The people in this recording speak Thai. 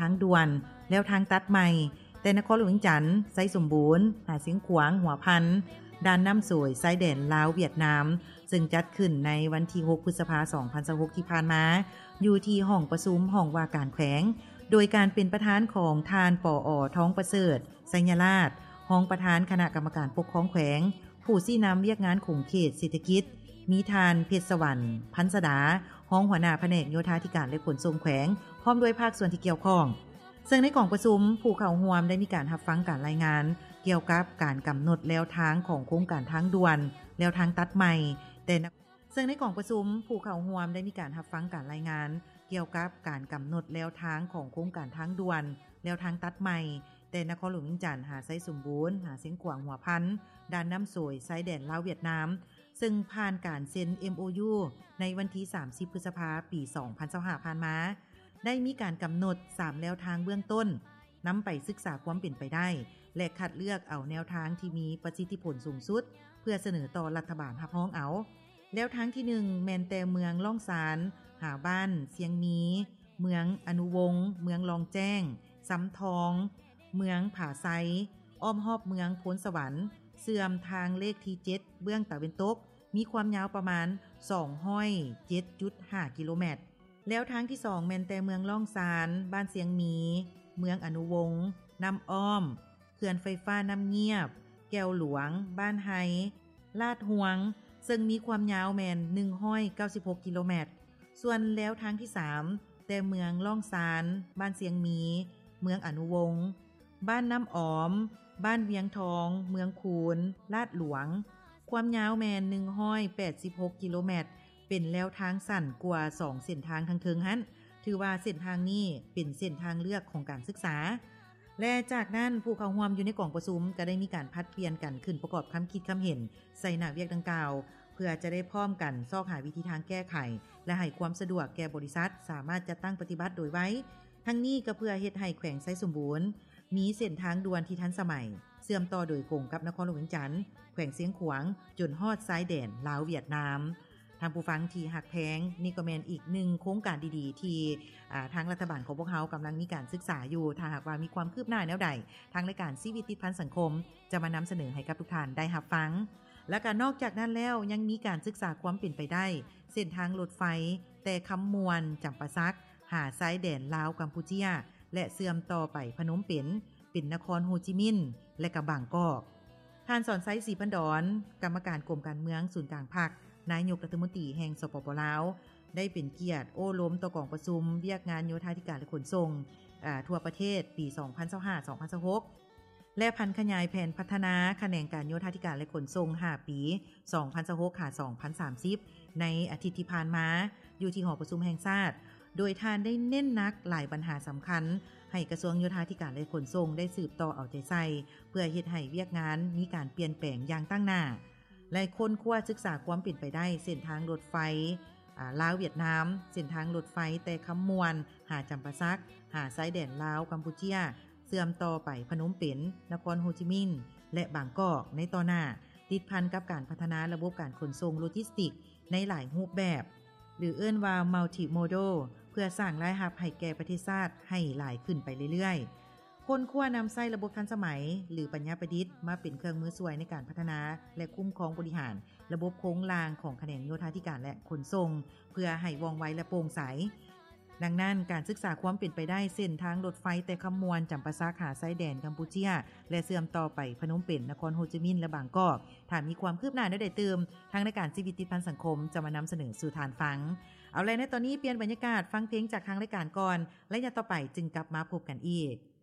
างด่วนแล้วทางตัดใหม่แต่นครหลวงจันทน์ไซสมบูรณ์หาดเสียงขวางหัวพันด้านน้ำสวยไซแดนลาวเวียดนามซึ่งจัดขึ้นในวันที่6พฤษภาคม2026ที่ผ่านมาอยู่ที่ห้องประชุมห้องว่าการแขวงโดยการเป็นประธานของทานปอ.ท้องประเสริฐสัญราชห้องประธานคณะกรรมการปกครองแขวงผู้ชี้นำเวียกงานของเขตเศรษฐกิจมีทานเพชรสวรรค์พันสดาห้องหัวหน้าแผนกโยธาธิการและขนส่งแขวงพร้อมด้วยภาคส่วนที่เกี่ยวข้องซึ่งในกล่องประชุมผู้เข้าร่วมได้มีการรับฟังการรายงานเกี่ยวกับการกำหนดแนวทางของโครงการทางด่วนแนวทางตัดใหม่ซึ่งในกล่องประชุมผู้เข้าร่วมได้มีการรับฟังการรายงานเกี่ยวกับการกำหนดแนวทางของโครงการทางด่วนแนวทางตัดใหม่แต่นครหลวงจันทน์หาไซสมบูรณ์หาเสียงขวางหัวพันด้านน้ำสวยไซแดนลาวเวียดนามซึ่งผ่านการเซ็น MOU ในวันที่30พฤษภาคมปี2025ผ่านมาได้มีการกำหนด3แนวทางเบื้องต้นนำไปศึกษาความเป็นไปได้และคัดเลือกเอาแนวทางที่มีประสิทธิผลสูงสุดเพื่อเสนอต่อรัฐบาลรับรองเอาแนวทางที่1แม่นแต่เมืองล่องสารหาบ้านเสียงมีเมืองอนุวงศ์เมืองลองแจ้งซ้ำทองเมืองผาไซอ้อมรอบเมืองพ้นสวรรค์เสื่อมทางเลขที่7เบื้องตะวันตกมีความยาวประมาณ 207.5 กิโลเมตรแล้วทางที่2แม่นแต่เมืองล่องสารบ้านเสียงมีเมืองอนุวงศ์น้ำอ้อมเขื่อนไฟฟ้าน้ำเงียบแก้วหลวงบ้านไฮลาดหวงซึ่งมีความยาวแม่น196 กิโลเมตรส่วนแล้วทางที่3แต่เมืองล่องสารบ้านเสียงมีเมืองอนุวงศ์บ้านน้ำอ้อมบ้านเวียงทองเมืองคูนลาดหลวงความยาวแม่น186 กิโลเมตรเป็นแล้วทางสั้นกว่า2เส้นทางทางเทิงหั้นถือว่าเส้นทางนี้เป็นเส้นทางเลือกของการศึกษาและจากนั้นผู้เข้าร่วมอยู่ในกล่องประชุมก็ได้มีการพัดเปลี่ยนกันขึ้นประกอบคำคิดคำเห็นใส่หน้าเวียกดังกล่าวเพื่อจะได้พร้อมกันซอกหาวิธีทางแก้ไขและให้ความสะดวกแก่บริษัทสามารถจัดตั้งปฏิบัติโดยไว้ทั้งนี้ก็เพื่อเฮ็ดให้แขวงไซสมบูรณ์มีเส้นทางด่วนที่ทันสมัยเชื่อมต่อโดยตรงกับนครหลวงจันทน์แขวงเสียงขวางจนฮอดชายแดนลาวเวียดนามทางผู้ฟังที่หักแพงนี่ก็แม่นอีกหนึ่งโครงการดีๆที่ทางรัฐบาลของพวกเขากำลังมีการศึกษาอยู่ถ้าหากว่ามีความคืบหน้าแนวใดทางรายการชีวิตติดพันสังคมจะมานำเสนอให้กับทุกท่านได้รับฟังและก็นอกจากนั้นแล้วยังมีการศึกษาความเป็นไปได้เส้นทางรถไฟแต่คำมวนจำปาสักหาชายแดนลาวกัมพูชีและเชื่อมต่อไปพนมเปญเป็นนครโฮจิมินห์และก็บางกอกท่านสอนไซศรีพันดอนกรรมการกรมการเมืองศูนย์กลางภาคนายกรัฐมนตรีแห่งสปป.ลาวได้เป็นเกียรติโอ้ล้มต่อกองประชุมเวียกงานโยธาธิการและขนส่งทั่วประเทศปี2025-2026และพันขยายแผนพัฒนาแขนงการโยธาธิการและขนส่ง5ปี2026-2030ในอาทิตย์ที่ผ่านมาอยู่ที่หอประชุมแห่งชาติโดยท่านได้เน้นหนักหลายปัญหาสำคัญให้กระทรวงโยธาธิการและขนส่งได้สืบต่อเอาใจใส่เพื่อเฮ็ดให้เวียกงานมีการเปลี่ยนแปลงอย่างตั้งหน้าและค้นคว้าศึกษาความเป็นไปได้เส้นทางรถไฟลาวเวียดนามเส้นทางรถไฟแต่คำมวนหาจำปาสักหาชายแดนลาวกัมพูชีเชื่อมต่อไปพนมเปญนครโฮจิมินห์และบางกอกในต่อหน้าติดพันกับการพัฒนาระบบการขนส่งโลจิสติกในหลายรูปแบบหรือเอิ้นว่า Multimodal เพื่อสร้างรายรับให้แก่ประเทศชาติให้หลายขึ้นไปเรื่อยๆคนคว้านำใช้ระบบทันสมัยหรือปัญญาประดิษฐ์มาเป็นเครื่องมือช่วยในการพัฒนาและคุ้มครองบริหารระบบโครงล่างของแขนงโยธาธิการและขนส่งเพื่อให้ว่องไวและโปร่งใสดังนั้นการศึกษาความเป็นไปได้เส้นทางรถไฟแต่คำมวนจำปาสักหาชายแดนกัมพูชีและเชื่อมต่อไปพนมเปญนครโฮจิมินห์และบางกอกถ้ามีความคืบหน้าได้เติมทางรายการชีวิตติดพันสังคมจะมานำเสนอสู่ทานฟังเอาเลยในตอนนี้เปลี่ยนบรรยากาศฟังเพลงจากทางรายการก่อนและอย่าต่อไปจึงกลับมาพบกันอีก